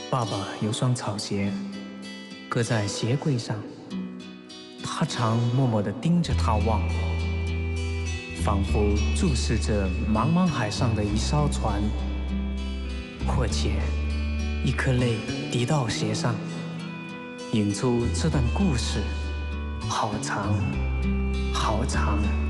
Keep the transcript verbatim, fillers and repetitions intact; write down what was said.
爸爸有双草鞋，搁在鞋柜上，他常默默地盯着它望，仿佛注视着茫茫海上的一艘船，或且一颗泪滴到鞋上，引出这段故事好长好长。